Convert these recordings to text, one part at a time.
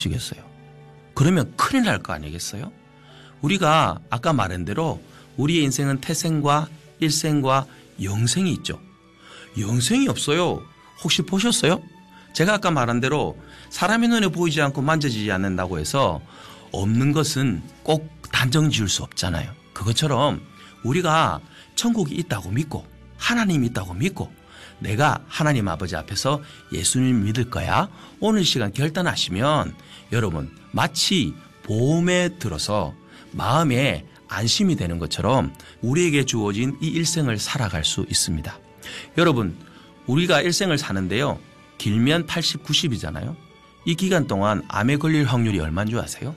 시겠어요? 그러면 큰일 날 거 아니겠어요? 우리가 아까 말한 대로 우리의 인생은 태생과 일생과 영생이 있죠. 영생이 없어요. 혹시 보셨어요? 제가 아까 말한 대로 사람의 눈에 보이지 않고 만져지지 않는다고 해서 없는 것은 꼭 단정 지을 수 없잖아요. 그것처럼 우리가 천국이 있다고 믿고 하나님이 있다고 믿고 내가 하나님 아버지 앞에서 예수님 믿을 거야. 오늘 시간 결단하시면 여러분 마치 보험에 들어서 마음에 안심이 되는 것처럼 우리에게 주어진 이 일생을 살아갈 수 있습니다. 여러분 우리가 일생을 사는데요. 길면 80, 90이잖아요. 이 기간 동안 암에 걸릴 확률이 얼마인 줄 아세요?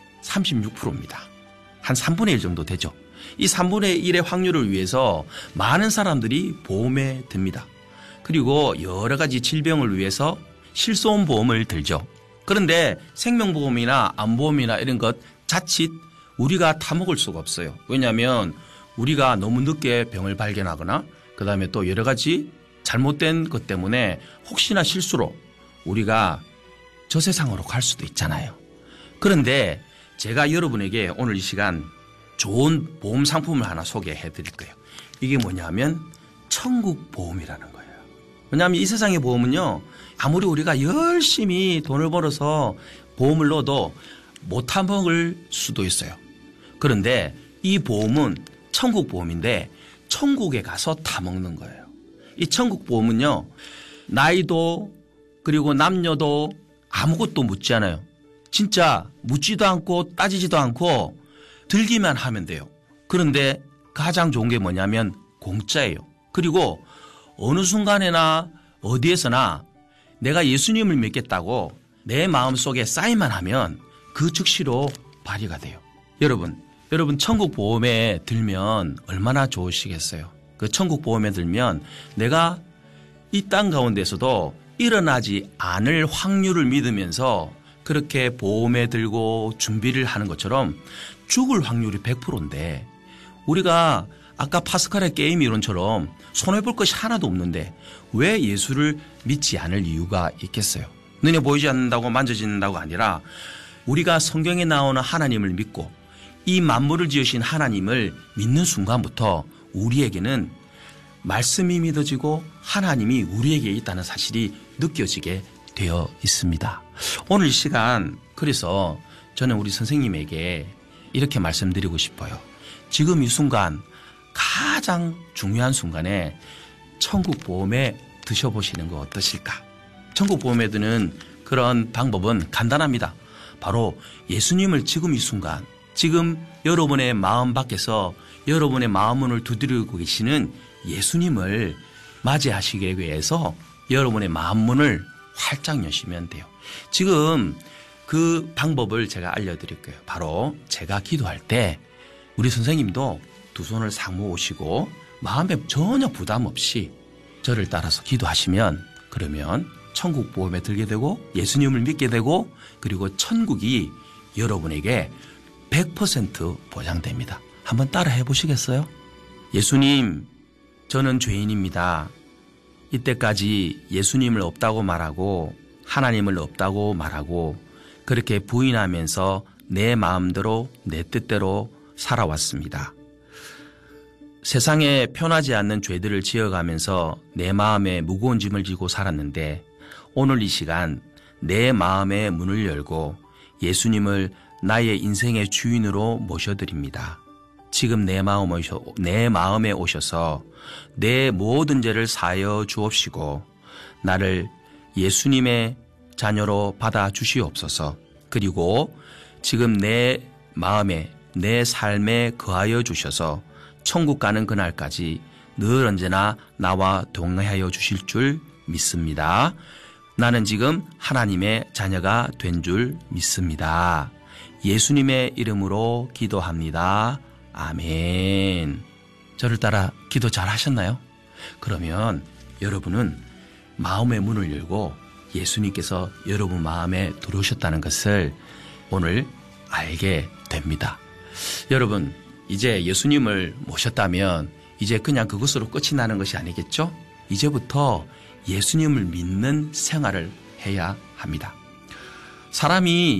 36%입니다. 한 3분의 1 정도 되죠. 이 3분의 1의 확률을 위해서 많은 사람들이 보험에 듭니다. 그리고 여러 가지 질병을 위해서 실손보험을 들죠. 그런데 생명보험이나 암보험이나 이런 것 자칫 우리가 타먹을 수가 없어요. 왜냐하면 우리가 너무 늦게 병을 발견하거나 그다음에 또 여러 가지 잘못된 것 때문에 혹시나 실수로 우리가 저 세상으로 갈 수도 있잖아요. 그런데 제가 여러분에게 오늘 이 시간 좋은 보험 상품을 하나 소개해 드릴 거예요. 이게 뭐냐면 천국보험이라는 거예요. 왜냐하면 이 세상의 보험은요. 아무리 우리가 열심히 돈을 벌어서 보험을 넣어도 못 타먹을 수도 있어요. 그런데 이 보험은 천국보험인데 천국에 가서 타먹는 거예요. 이 천국보험은요. 나이도 그리고 남녀도 아무것도 묻지 않아요. 진짜 묻지도 않고 따지지도 않고 들기만 하면 돼요. 그런데 가장 좋은 게 뭐냐면 공짜예요. 그리고 어느 순간에나 어디에서나 내가 예수님을 믿겠다고 내 마음속에 사인만 하면 그 즉시로 발휘가 돼요. 여러분 천국보험에 들면 얼마나 좋으시겠어요. 그 천국보험에 들면 내가 이 땅 가운데서도 일어나지 않을 확률을 믿으면서 그렇게 보험에 들고 준비를 하는 것처럼 죽을 확률이 100%인데 우리가 아까 파스칼의 게임 이론처럼 손해볼 것이 하나도 없는데 왜 예수를 믿지 않을 이유가 있겠어요? 눈에 보이지 않는다고 만져진다고 아니라 우리가 성경에 나오는 하나님을 믿고 이 만물을 지으신 하나님을 믿는 순간부터 우리에게는 말씀이 믿어지고 하나님이 우리에게 있다는 사실이 느껴지게 되어 있습니다. 오늘 이 시간 그래서 저는 우리 선생님에게 이렇게 말씀드리고 싶어요. 지금 이 순간 가장 중요한 순간에 천국보험에 드셔보시는 거 어떠실까? 천국보험에 드는 그런 방법은 간단합니다. 바로 예수님을 지금 이 순간 지금 여러분의 마음 밖에서 여러분의 마음문을 두드리고 계시는 예수님을 맞이하시기 위해서 여러분의 마음문을 활짝 여시면 돼요. 지금 그 방법을 제가 알려드릴 거예요. 바로 제가 기도할 때 우리 선생님도 두 손을 싹 모으시고 마음에 전혀 부담 없이 저를 따라서 기도하시면 그러면 천국보험에 들게 되고 예수님을 믿게 되고 그리고 천국이 여러분에게 100% 보장됩니다. 한번 따라 해보시겠어요? 예수님, 저는 죄인입니다. 이때까지 예수님을 없다고 말하고 하나님을 없다고 말하고 그렇게 부인하면서 내 마음대로 내 뜻대로 살아왔습니다. 세상에 편하지 않는 죄들을 지어가면서 내 마음에 무거운 짐을 지고 살았는데 오늘 이 시간 내 마음의 문을 열고 예수님을 나의 인생의 주인으로 모셔드립니다. 지금 내 마음에 오셔서 내 모든 죄를 사하여 주옵시고 나를 예수님의 자녀로 받아 주시옵소서. 그리고 지금 내 마음에 내 삶에 거하여 주셔서 천국 가는 그날까지 늘 언제나 나와 동행하여 주실 줄 믿습니다. 나는 지금 하나님의 자녀가 된 줄 믿습니다. 예수님의 이름으로 기도합니다. 아멘. 저를 따라 기도 잘 하셨나요? 그러면 여러분은 마음의 문을 열고 예수님께서 여러분 마음에 들어오셨다는 것을 오늘 알게 됩니다. 여러분, 이제 예수님을 모셨다면 이제 그냥 그것으로 끝이 나는 것이 아니겠죠? 이제부터 예수님을 믿는 생활을 해야 합니다. 사람이